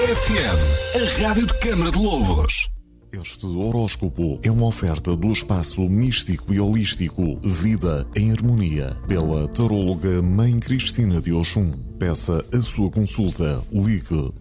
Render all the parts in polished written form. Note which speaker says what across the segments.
Speaker 1: FM, a rádio de Câmara de Lobos.
Speaker 2: Este horóscopo é uma oferta do espaço místico e holístico Vida em Harmonia, pela taróloga Mãe Cristina de Oxum. Peça a sua consulta. Ligue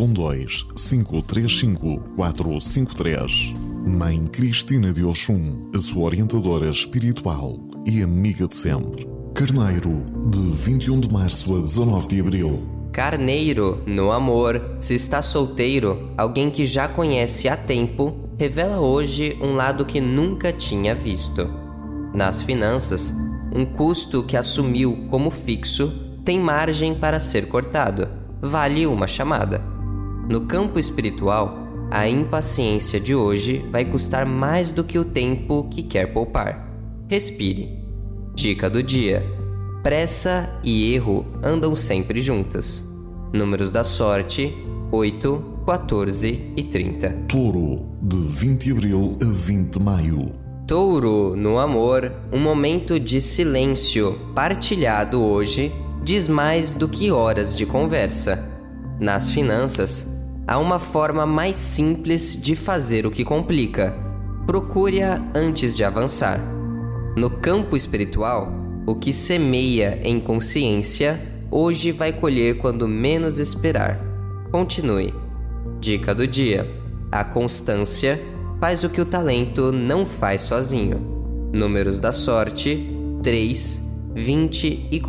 Speaker 2: 912-535-453. Mãe Cristina de Oxum, a sua orientadora espiritual e amiga de sempre. Carneiro, de 21 de março a 19 de abril.
Speaker 3: Carneiro, no amor, se está solteiro, alguém que já conhece há tempo, revela hoje um lado que nunca tinha visto. Nas finanças, um custo que assumiu como fixo tem margem para ser cortado, vale uma chamada. No campo espiritual, a impaciência de hoje vai custar mais do que o tempo que quer poupar. Respire. Dica do dia: pressa e erro andam sempre juntas. Números da sorte: 8, 14 e 30.
Speaker 2: Touro, de 20 de abril a 20 de maio.
Speaker 3: Touro, no amor, um momento de silêncio partilhado hoje diz mais do que horas de conversa. Nas finanças, há uma forma mais simples de fazer o que complica. Procure-a antes de avançar. No campo espiritual, o que semeia em consciência, hoje vai colher quando menos esperar. Continue. Dica do dia: a constância faz o que o talento não faz sozinho. Números da sorte: 3, 20 e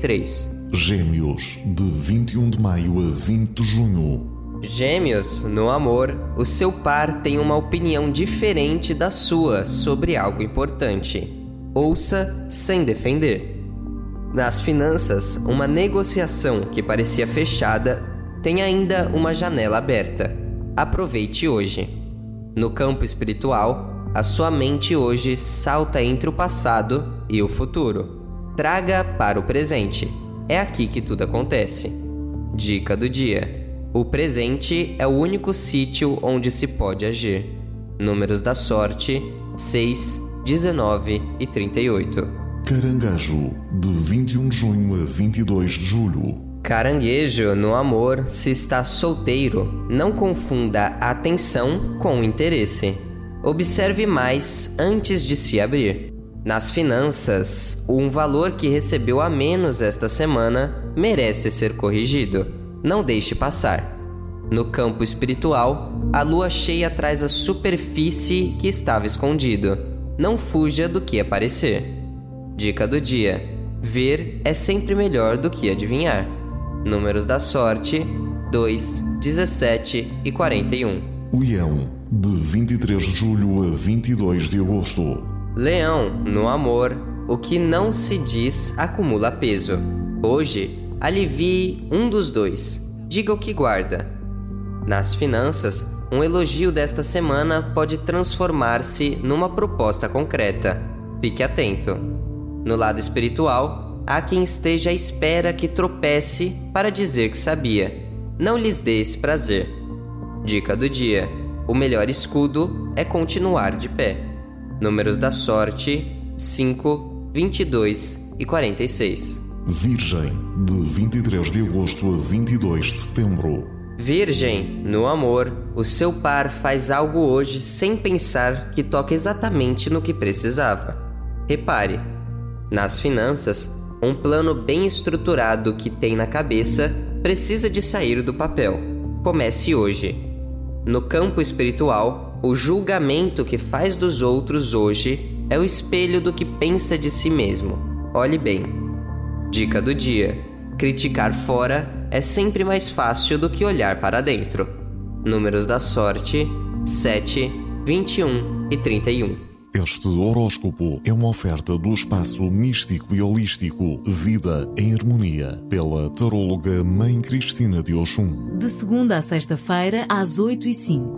Speaker 3: 43.
Speaker 2: Gêmeos, de 21 de maio a 20 de junho.
Speaker 3: Gêmeos, no amor, o seu par tem uma opinião diferente da sua sobre algo importante. Ouça sem defender. Nas finanças, uma negociação que parecia fechada tem ainda uma janela aberta. Aproveite hoje. No campo espiritual, a sua mente hoje salta entre o passado e o futuro. Traga para o presente. É aqui que tudo acontece. Dica do dia: o presente é o único sítio onde se pode agir. Números da sorte: 6, 19 e 38.
Speaker 2: Caranguejo, de 21 de junho a 22 de julho.
Speaker 3: Caranguejo, no amor, se está solteiro, não confunda atenção com interesse. Observe mais antes de se abrir. Nas finanças, um valor que recebeu a menos esta semana merece ser corrigido. Não deixe passar. No campo espiritual, a lua cheia traz a superfície que estava escondido. Não fuja do que aparecer. Dica do dia: ver é sempre melhor do que adivinhar. Números da sorte: 2, 17 e 41.
Speaker 2: Leão, de 23 de julho a 22 de agosto.
Speaker 3: Leão, no amor, o que não se diz acumula peso. Hoje, alivie um dos dois. Diga o que guarda. Nas finanças, um elogio desta semana pode transformar-se numa proposta concreta. Fique atento. No lado espiritual, há quem esteja à espera que tropece para dizer que sabia. Não lhes dê esse prazer. Dica do dia: o melhor escudo é continuar de pé. Números da sorte: 5, 22 e 46.
Speaker 2: Virgem, de 23 de agosto a 22 de setembro.
Speaker 3: Virgem, no amor, o seu par faz algo hoje sem pensar que toca exatamente no que precisava. Repare. Nas finanças, um plano bem estruturado que tem na cabeça precisa de sair do papel. Comece hoje. No campo espiritual, o julgamento que faz dos outros hoje é o espelho do que pensa de si mesmo. Olhe bem. Dica do dia: criticar fora é sempre mais fácil do que olhar para dentro. Números da sorte: 7, 21 e 31.
Speaker 2: Este horóscopo é uma oferta do espaço místico e holístico Vida em Harmonia, pela taróloga Mãe Cristina de Oxum.
Speaker 4: De segunda a sexta-feira, às 8h05.